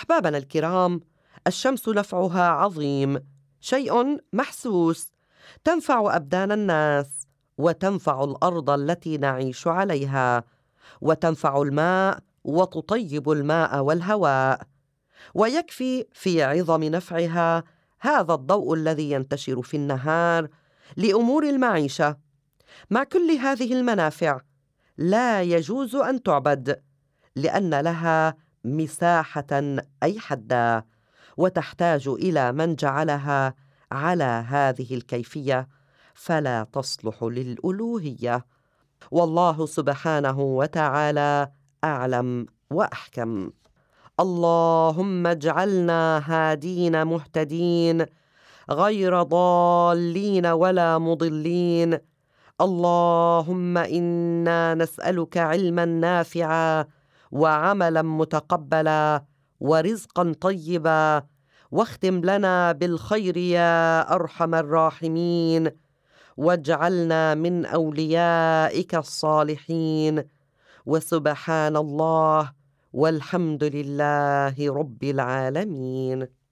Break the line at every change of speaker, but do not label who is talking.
أحبابنا الكرام، الشمس نفعها عظيم، شيء محسوس، تنفع أبدان الناس، وتنفع الأرض التي نعيش عليها، وتنفع الماء وتطيب الماء والهواء. ويكفي في عظم نفعها هذا الضوء الذي ينتشر في النهار لأمور المعيشة. مع كل هذه المنافع لا يجوز أن تعبد، لأن لها مساحة أي حدا، وتحتاج إلى من جعلها على هذه الكيفية، فلا تصلح للألوهية. والله سبحانه وتعالى أعلم وأحكم. اللهم اجعلنا هادين مهتدين، غير ضالين ولا مضلين. اللهم إنا نسألك علما نافعا، وعملا متقبلا، ورزقا طيبا، واختم لنا بالخير يا أرحم الراحمين، واجعلنا من أوليائك الصالحين. وسبحان الله، والحمد لله رب العالمين.